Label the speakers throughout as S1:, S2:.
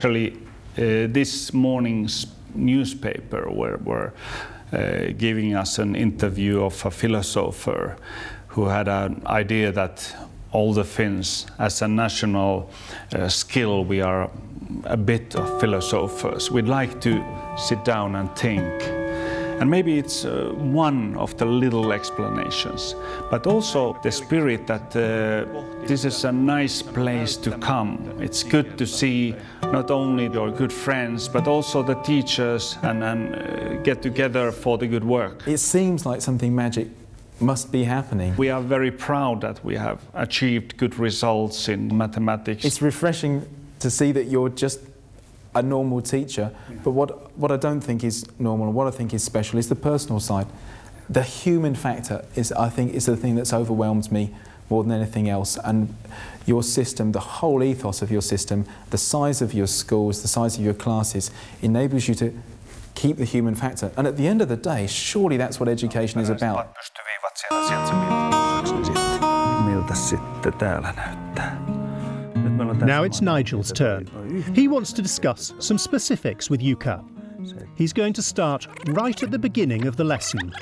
S1: Actually, this morning's newspaper were giving us an interview of a philosopher who had an idea that all the Finns, as a national skill, we are a bit of philosophers. We'd like to sit down and think. And maybe it's one of the little explanations, but also the spirit that this is a nice place to come. It's good to see not only your good friends, but also the teachers and get together for the good work.
S2: It seems like something magic must be happening.
S1: We are very proud that we have achieved good results in mathematics.
S2: It's refreshing to see that you're just a normal teacher, but what I don't think is normal and what I think is special is the personal side. The human factor is, I think, is the thing that's overwhelmed me more than anything else. And your system, the whole ethos of your system, the size of your schools, the size of your classes, enables you to keep the human factor. And at the end of the day, surely that's what education is about.
S3: Now it's Nigel's turn. He wants to discuss some specifics with Jukka. He's going to start right at the beginning of the lesson.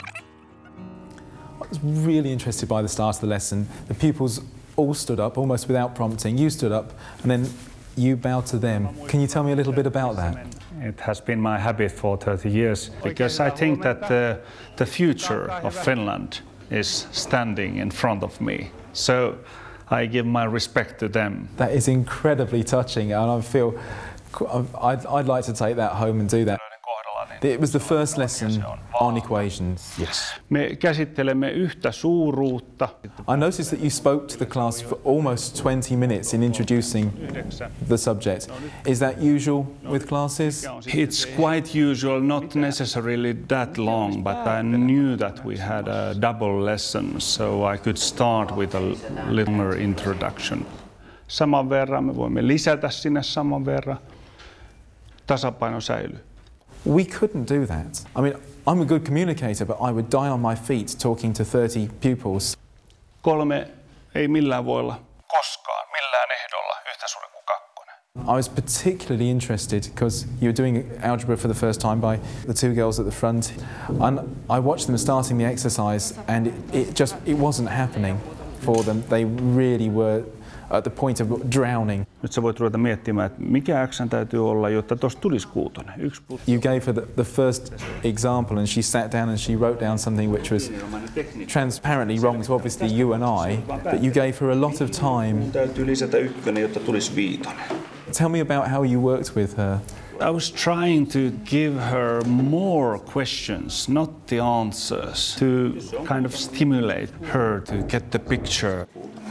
S2: I was really interested by the start of the lesson. The pupils all stood up, almost without prompting. You stood up, and then you bowed to them. Can you tell me a little bit about that?
S1: It has been my habit for 30 years, because I think that the future of Finland is standing in front of me. So I give my respect to them.
S2: That is incredibly touching, and I feel I'd like to take that home and do that. It was the first lesson on equations.
S1: Yes. Me käsittelemme yhtä suuruutta.
S2: I noticed that you spoke to the class for almost 20 minutes in introducing the subject. Is that usual with classes?
S1: It's quite usual, not necessarily that long, but I knew that we had a double lesson, so I could start with a little introduction. Saman verran me voimme lisätä sinne saman verran. Tasapaino säilyy.
S2: We couldn't do that. I mean, I'm a good communicator, but I would die on my feet talking to 30 pupils.
S1: 3 ei millään voi olla koskaan, millään ehdolla yhtä suuri kuin 2.
S2: I was particularly interested because you were doing algebra for the first time by the two girls at the front, and I watched them starting the exercise, and it wasn't happening for them. They really were at the point of drowning.
S1: Nyt sä voit ruveta miettimään, että mikä X:n täytyy olla, jotta tosta tulisi 6.
S2: You gave her the first example, and she sat down and she wrote down something which was transparently wrong to obviously you and I, but you gave her a lot of time.
S1: Täytyy lisätä 1, jotta tulisi 5.
S2: Tell me about how you worked with her.
S1: I was trying to give her more questions, not the answers, to kind of stimulate her to get the picture.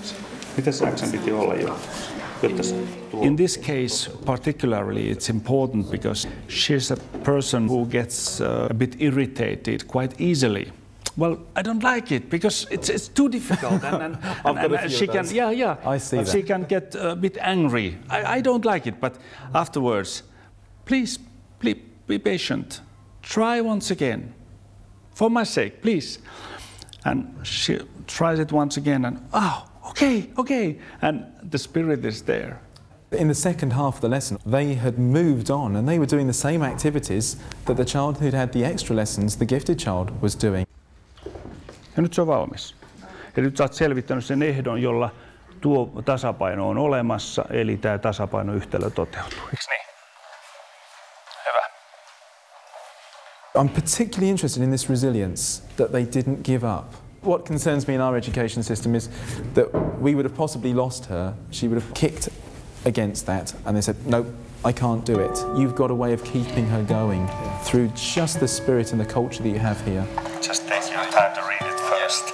S1: In this case, particularly, it's important because she's a person who gets a bit irritated quite easily. Well, I don't like it because it's too difficult, and she can,
S2: I see that.
S1: She can get a bit angry. I don't like it, but afterwards, please be patient. Try once again, for my sake, please. And she tries it once again, and okay, and the spirit is there.
S2: In the second half of the lesson, they had moved on and they were doing the same activities that the child who'd had the extra lessons, the gifted child, was doing.
S1: Ja nyt se on valmis. Ja nyt sä oot selvittänyt sen ehdon, jolla tuo tasapaino on olemassa, eli tämä tasapainoyhtälö toteutuu. Eikö niin? Hyvä.
S2: I'm particularly interested in this resilience, that they didn't give up. What concerns me in our education system is that we would have possibly lost her. She would have kicked against that, and they said, no, I can't do it. You've got a way of keeping her going through just the spirit and the culture that you have here.
S1: Just take your time to read it first.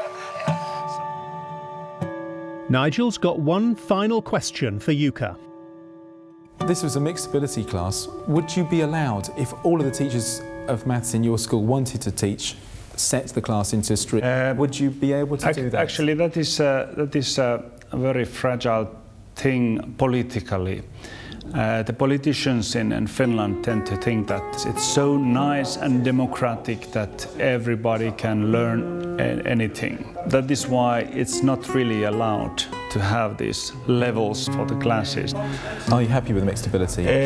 S3: Nigel's got one final question for Jukka.
S2: This was a mixed ability class. Would you be allowed, if all of the teachers of maths in your school wanted to teach, set the class into a stream? Would you be able to do that?
S1: Actually, that is a very fragile thing politically. The politicians in Finland tend to think that it's so nice and democratic that everybody can learn anything. That is why it's not really allowed to have these levels for the classes.
S2: Are you happy with mixed ability?